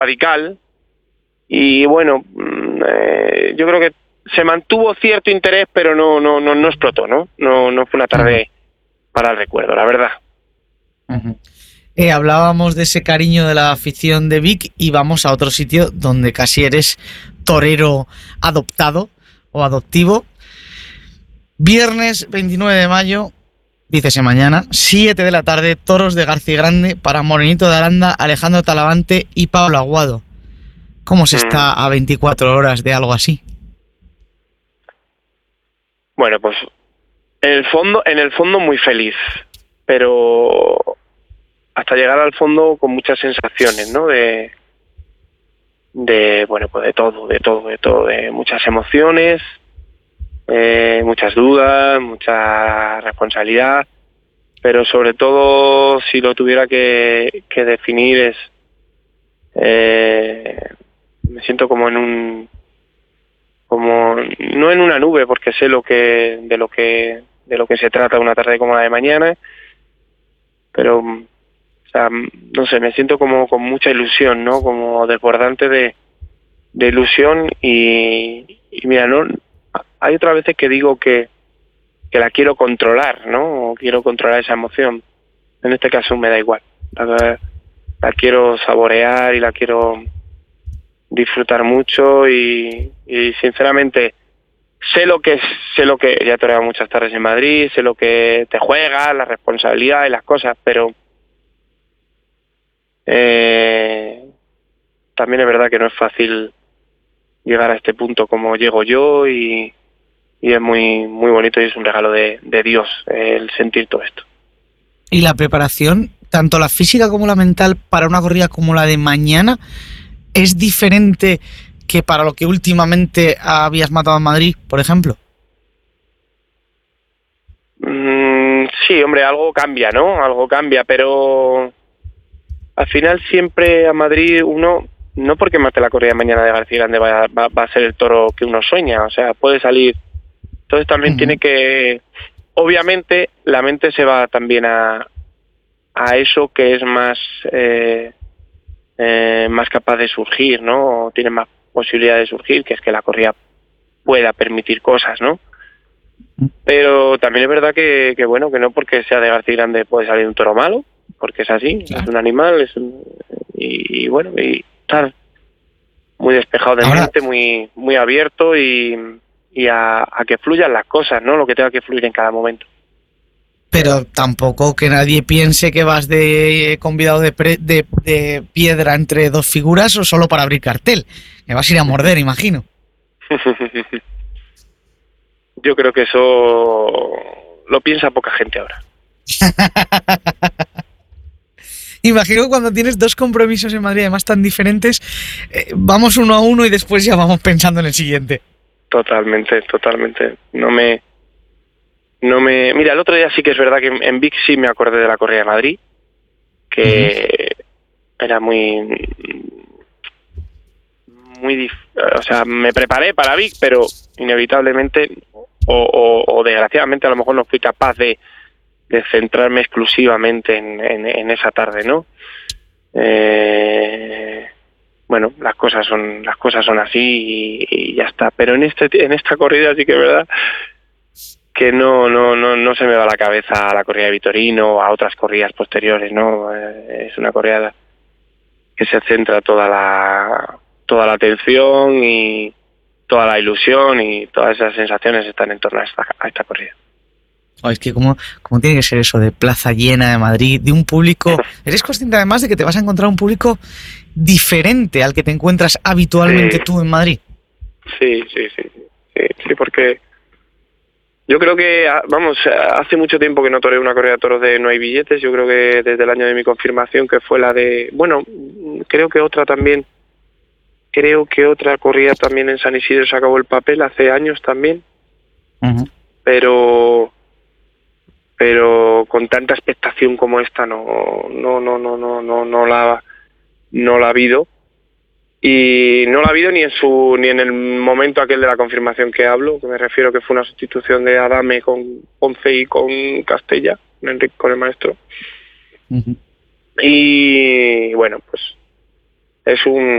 radical. Y bueno, yo creo que se mantuvo cierto interés, pero no explotó, ¿no? No fue una tarde para el recuerdo, la verdad. Hablábamos de ese cariño de la afición de Vic y vamos a otro sitio donde casi eres torero adoptado o adoptivo. Viernes 29 de mayo, dícese mañana, 7 de la tarde, toros de García Grande para Morenito de Aranda, Alejandro Talavante y Pablo Aguado. ¿Cómo se está a 24 horas de algo así? Bueno, pues en el fondo muy feliz, pero hasta llegar al fondo con muchas sensaciones, ¿no? De bueno, pues de todo, de muchas emociones, muchas dudas, mucha responsabilidad, pero sobre todo, si lo tuviera que definir, es me siento como no en una nube, porque sé de lo que se trata una tarde como la de mañana, pero o sea, no sé, me siento como con mucha ilusión, ¿no? Como desbordante de ilusión y mira, no hay otras veces que digo que la quiero controlar, ¿no? O quiero controlar esa emoción. En este caso me da igual. La quiero saborear y la quiero disfrutar mucho y sinceramente sé lo que ya he toreado muchas tardes en Madrid, sé lo que te juega, la responsabilidad y las cosas, pero también es verdad que no es fácil llegar a este punto como llego yo y es muy muy bonito y es un regalo de Dios el sentir todo esto. ¿Y la preparación, tanto la física como la mental, para una corrida como la de mañana, es diferente que para lo que últimamente habías matado en Madrid, por ejemplo? Sí, hombre, algo cambia, ¿no? Algo cambia, pero al final siempre a Madrid uno, no porque mate la corrida mañana de García Grande va a ser el toro que uno sueña, o sea, puede salir. Entonces también tiene que, obviamente, la mente se va también a eso que es más más capaz de surgir, ¿no? O tiene más posibilidad de surgir, que es que la corrida pueda permitir cosas, ¿no? Pero también es verdad que bueno, que no porque sea de García Grande puede salir un toro malo, porque es así, claro. Es un animal, y bueno, y estar muy despejado de mente, muy abierto y a que fluyan las cosas, ¿no? Lo que tenga que fluir en cada momento. Pero tampoco que nadie piense que vas de convidado de piedra entre dos figuras o solo para abrir cartel. Me vas a ir a morder, imagino. Yo creo que eso lo piensa poca gente ahora. Imagino que cuando tienes dos compromisos en Madrid, además tan diferentes, vamos uno a uno y después ya vamos pensando en el siguiente. Totalmente. Mira, el otro día sí que es verdad que en Vic sí me acordé de la corrida de Madrid, que era o sea, me preparé para Vic, pero inevitablemente o desgraciadamente a lo mejor no fui capaz de centrarme exclusivamente en esa tarde, ¿no? Bueno, las cosas son así y ya está. Pero en esta corrida sí que es verdad que no se me va a la cabeza a la corrida de Vitorino o a otras corridas posteriores, ¿no? Es una corrida que se centra toda la atención y toda la ilusión y todas esas sensaciones están en torno a esta corrida. Es que ¿cómo tiene que ser eso de plaza llena de Madrid, de un público? ¿Eres consciente además de que te vas a encontrar un público diferente al que te encuentras habitualmente tú en Madrid? Sí, porque yo creo que, vamos, hace mucho tiempo que no toreo una corrida de toros de no hay billetes. Yo creo que desde el año de mi confirmación, que fue la de, bueno, creo que otra corrida también en San Isidro se acabó el papel hace años también. Pero con tanta expectación como esta no la ha habido. Y no la ha habido ni en el momento aquel de la confirmación que hablo, que me refiero que fue una sustitución de Adame con Ponce y con Castella, Enrique con el maestro. Y bueno, pues es un